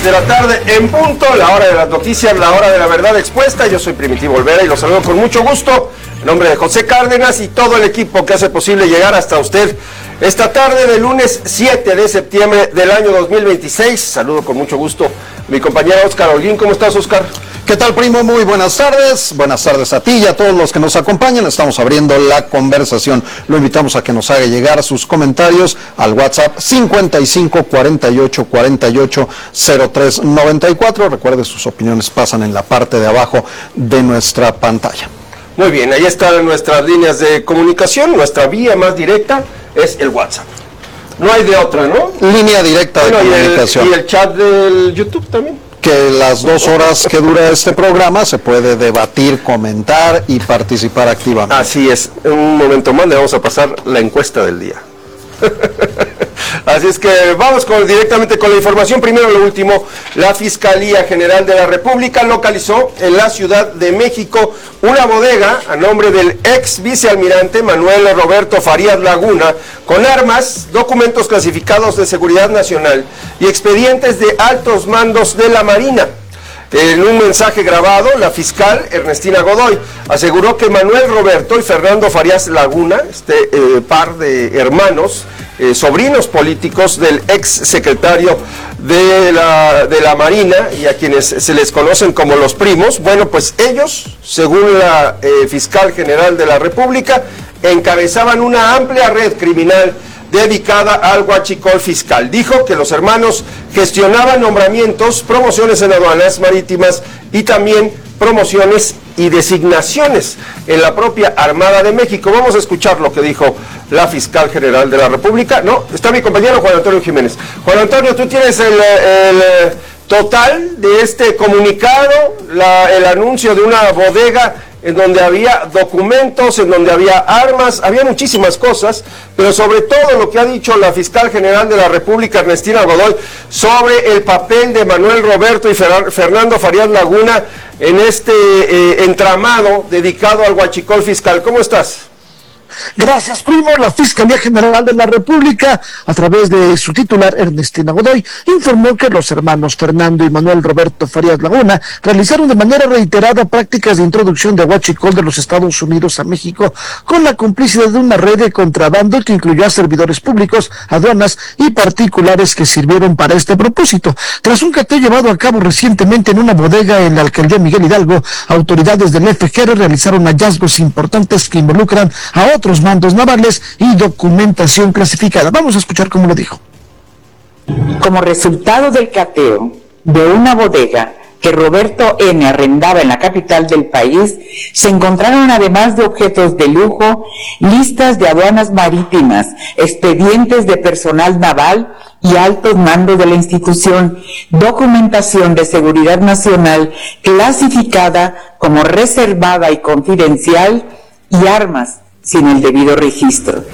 de la tarde en punto, la hora de las noticias, la hora de la verdad expuesta. Yo soy Primitivo Olvera y los saludo con mucho gusto en nombre de José Cárdenas y todo el equipo que hace posible llegar hasta usted esta tarde de lunes 7 de septiembre del año 2026. Saludo con mucho gusto a mi compañero Oscar Holguín. ¿Cómo estás, Oscar? ¿Qué tal, primo? Muy buenas tardes. Buenas tardes a ti y a todos los que nos acompañan. Estamos abriendo la conversación. Lo invitamos a que nos haga llegar sus comentarios al WhatsApp 55 48 48 03 94. Recuerde, sus opiniones pasan en la parte de abajo de nuestra pantalla. Muy bien, ahí están nuestras líneas de comunicación. Nuestra vía más directa es el WhatsApp. No hay de otra, ¿no? Línea directa de comunicación. Y el chat del YouTube también. Que las 2 horas que dura este programa se puede debatir, comentar y participar activamente. Así es. En un momento más le vamos a pasar la encuesta del día. Así es que vamos directamente con la información. Primero lo último, la Fiscalía General de la República localizó en la Ciudad de México una bodega a nombre del ex vicealmirante Manuel Roberto Farías Laguna con armas, documentos clasificados de seguridad nacional y expedientes de altos mandos de la Marina. En un mensaje grabado, la fiscal Ernestina Godoy aseguró que Manuel Roberto y Fernando Farías Laguna, par de hermanos, sobrinos políticos del ex secretario de la Marina y a quienes se les conocen como los primos, bueno, pues ellos, según la fiscal general de la República, encabezaban una amplia red criminal dedicada al huachicol fiscal. Dijo que los hermanos gestionaban nombramientos, promociones en aduanas marítimas y también promociones y designaciones en la propia Armada de México. Vamos a escuchar lo que dijo la fiscal general de la República. No, está mi compañero Juan Antonio Jiménez. Juan Antonio, tú tienes el total de este comunicado, el anuncio de una bodega en donde había documentos, en donde había armas, había muchísimas cosas, pero sobre todo lo que ha dicho la fiscal general de la República, Ernestina Godoy, sobre el papel de Manuel Roberto y Fernando Farías Laguna en este entramado dedicado al huachicol fiscal. ¿Cómo estás? Gracias, primo. La Fiscalía General de la República, a través de su titular, Ernestina Godoy, informó que los hermanos Fernando y Manuel Roberto Farías Laguna realizaron de manera reiterada prácticas de introducción de huachicol de los Estados Unidos a México con la complicidad de una red de contrabando que incluyó a servidores públicos, aduanas y particulares que sirvieron para este propósito. Tras un cateo llevado a cabo recientemente en una bodega en la alcaldía Miguel Hidalgo, autoridades del FGR realizaron hallazgos importantes que involucran a otros mandos navales y documentación clasificada. Vamos a escuchar cómo lo dijo. Como resultado del cateo de una bodega que Roberto N. arrendaba en la capital del país, se encontraron, además de objetos de lujo, listas de aduanas marítimas, expedientes de personal naval y altos mandos de la institución, documentación de seguridad nacional clasificada como reservada y confidencial y armas sin el debido registro.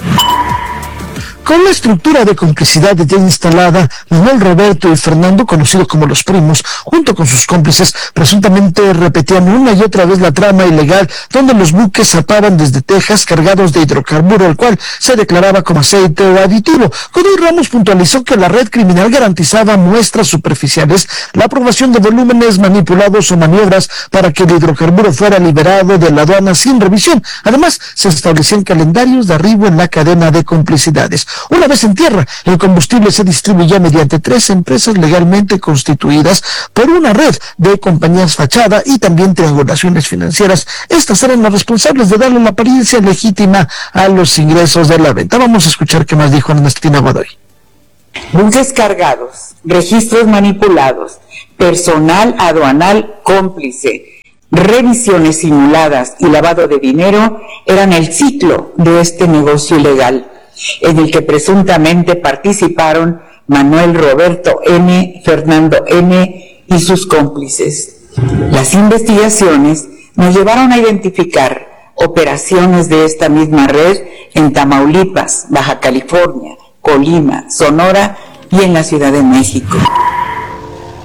Con la estructura de complicidad ya instalada, Manuel Roberto y Fernando, conocidos como los primos, junto con sus cómplices, presuntamente repetían una y otra vez la trama ilegal donde los buques zarpaban desde Texas cargados de hidrocarburo, el cual se declaraba como aceite o aditivo. Godoy Ramos puntualizó que la red criminal garantizaba muestras superficiales, la aprobación de volúmenes manipulados o maniobras para que el hidrocarburo fuera liberado de la aduana sin revisión. Además, se establecían calendarios de arribo en la cadena de complicidades. Una vez en tierra, el combustible se distribuía mediante 3 empresas legalmente constituidas por una red de compañías fachada y también triangulaciones financieras. Estas eran las responsables de darle la apariencia legítima a los ingresos de la venta. Vamos a escuchar qué más dijo Ernestina Godoy. Buques cargados, registros manipulados, personal aduanal cómplice, revisiones simuladas y lavado de dinero eran el ciclo de este negocio ilegal, en el que presuntamente participaron Manuel Roberto N., Fernando N. y sus cómplices. Las investigaciones nos llevaron a identificar operaciones de esta misma red en Tamaulipas, Baja California, Colima, Sonora y en la Ciudad de México.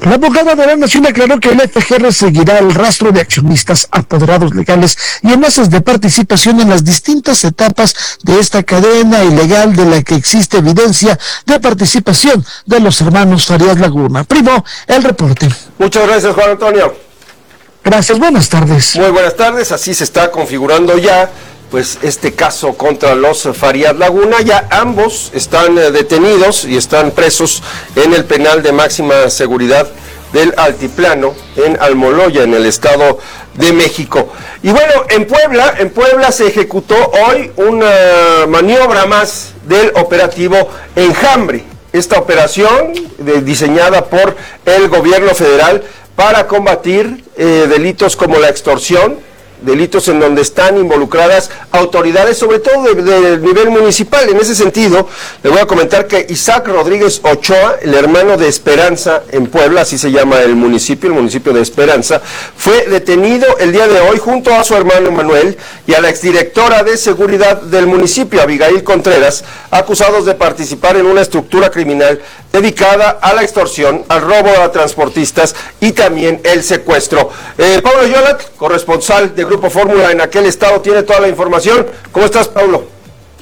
La abogada de la Nación aclaró que el FGR seguirá el rastro de accionistas, apoderados legales y enlaces de participación en las distintas etapas de esta cadena ilegal de la que existe evidencia de participación de los hermanos Farías Laguna. Primo, el reporte. Muchas gracias, Juan Antonio. Gracias, buenas tardes. Muy buenas tardes, así se está configurando ya pues este caso contra los Farías Laguna. Ya ambos están detenidos y están presos en el penal de máxima seguridad del Altiplano, en Almoloya, en el Estado de México. Y bueno, en Puebla se ejecutó hoy una maniobra más del operativo Enjambre. Esta operación diseñada por el gobierno federal para combatir delitos como la extorsión, delitos en donde están involucradas autoridades, sobre todo del nivel municipal. En ese sentido, le voy a comentar que Isaac Rodríguez Ochoa, el hermano de Esperanza en Puebla, así se llama el municipio de Esperanza, fue detenido el día de hoy junto a su hermano Manuel y a la exdirectora de seguridad del municipio, Abigail Contreras, acusados de participar en una estructura criminal dedicada a la extorsión, al robo a transportistas y también el secuestro. Pablo Yolat, corresponsal de Grupo Fórmula en aquel estado, tiene toda la información. ¿Cómo estás, Pablo?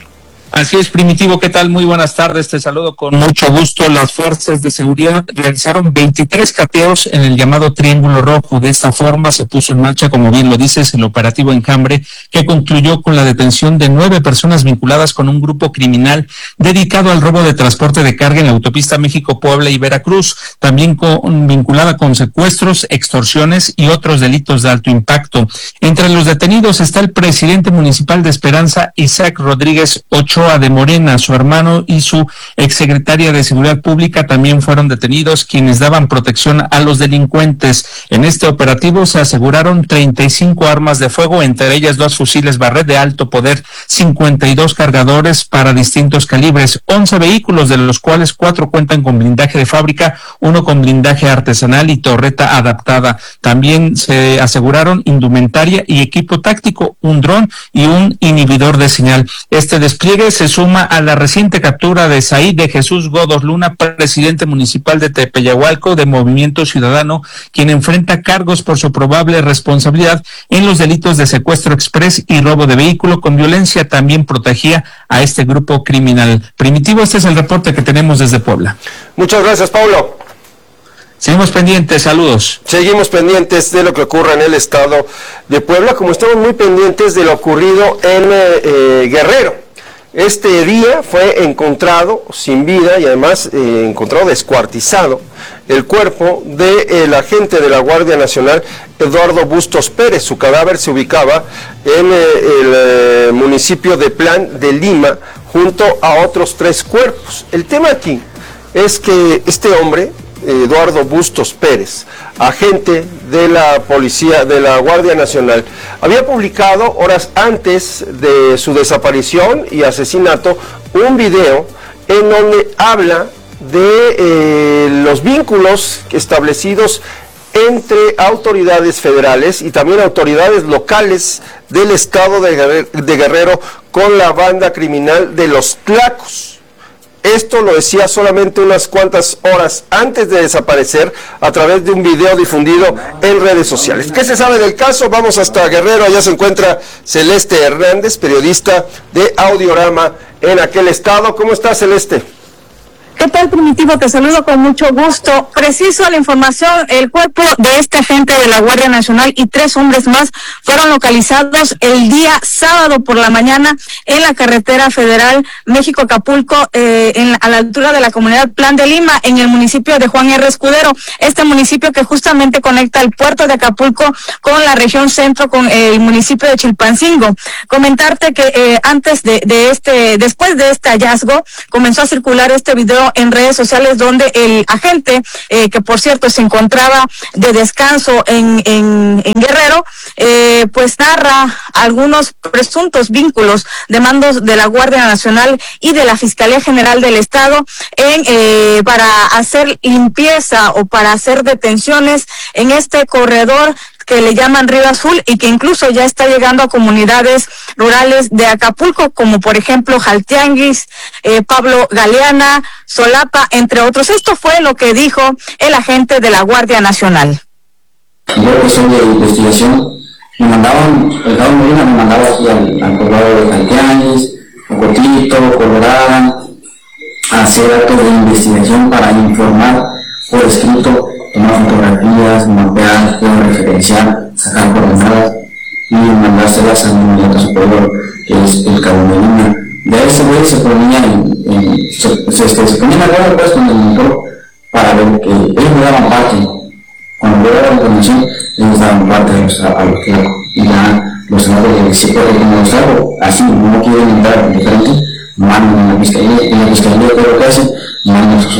Así es, Primitivo, ¿qué tal? Muy buenas tardes, te saludo con mucho gusto. Las fuerzas de seguridad realizaron 23 cateos en el llamado Triángulo Rojo. De esta forma se puso en marcha, como bien lo dices, el operativo Enjambre, que concluyó con la detención de 9 personas vinculadas con un grupo criminal dedicado al robo de transporte de carga en la autopista México-Puebla y Veracruz, también vinculada con secuestros, extorsiones y otros delitos de alto impacto. Entre los detenidos está el presidente municipal de Esperanza, Isaac Rodríguez Ochoa de Morena. Su hermano y su exsecretaria de Seguridad Pública también fueron detenidos, quienes daban protección a los delincuentes. En este operativo se aseguraron 35 armas de fuego, entre ellas 2 fusiles Barrett de alto poder, 52 cargadores para distintos calibres, 11 vehículos, de los cuales 4 cuentan con blindaje de fábrica, 1 con blindaje artesanal y torreta adaptada. También se aseguraron indumentaria y equipo táctico, un dron y un inhibidor de señal. Este despliegue se suma a la reciente captura de Said de Jesús Godos Luna, presidente municipal de Tepeyahualco de Movimiento Ciudadano, quien enfrenta cargos por su probable responsabilidad en los delitos de secuestro exprés y robo de vehículo con violencia. También protegía a este grupo criminal. Primitivo, este es el reporte que tenemos desde Puebla. Muchas gracias, Pablo. Seguimos pendientes, saludos. Seguimos pendientes de lo que ocurra en el estado de Puebla, como estamos muy pendientes de lo ocurrido en Guerrero. Este día fue encontrado sin vida y además encontrado descuartizado el cuerpo del agente de la Guardia Nacional, Eduardo Bustos Pérez. Su cadáver se ubicaba en el municipio de Plan de Lima, junto a otros 3 cuerpos. El tema aquí es que este hombre, Eduardo Bustos Pérez, agente de la policía de la Guardia Nacional, había publicado horas antes de su desaparición y asesinato un video en donde habla de los vínculos establecidos entre autoridades federales y también autoridades locales del estado de Guerrero con la banda criminal de los Tlacos. Esto lo decía solamente unas cuantas horas antes de desaparecer a través de un video difundido en redes sociales. ¿Qué se sabe del caso? Vamos hasta Guerrero, allá se encuentra Celeste Hernández, periodista de Audiorama en aquel estado. ¿Cómo está, Celeste? ¿Qué tal, Primitivo? Te saludo con mucho gusto. Preciso la información, el cuerpo de este agente de la Guardia Nacional y 3 hombres más fueron localizados el día sábado por la mañana en la carretera federal México-Acapulco, a la altura de la comunidad Plan de Lima, en el municipio de Juan R. Escudero. Este municipio que justamente conecta el puerto de Acapulco con la región centro, con el municipio de Chilpancingo. Comentarte que después de este hallazgo, comenzó a circular este video en redes sociales donde el agente, que por cierto se encontraba de descanso en Guerrero, pues narra algunos presuntos vínculos de mandos de la Guardia Nacional y de la Fiscalía General del Estado para hacer limpieza o para hacer detenciones en este corredor que le llaman Río Azul y que incluso ya está llegando a comunidades rurales de Acapulco, como por ejemplo Jaltianguis, Pablo Galeana, Solapa, entre otros. Esto fue lo que dijo el agente de la Guardia Nacional. Yo que soy de investigación, el Estado Molina me mandaba aquí al poblado de Jaltianguis, Cocotito, Colorada, a hacer actos de investigación para informar por escrito, tomar fotografías, mapear, referenciar, sacar coordenadas y mandárselas al inmediato superior, que es el Cabo Medina. De ese güey se ponía se ponía en el pues con el monitor para ver que ellos me daban parte. Cuando yo daba la información, ellos daban parte de los trabajos, y ya los trabajos de si puede como los hago, así no quieren entrar diferente, mandan a la fiscalía, y la fiscalía todo lo que hace, mandan sus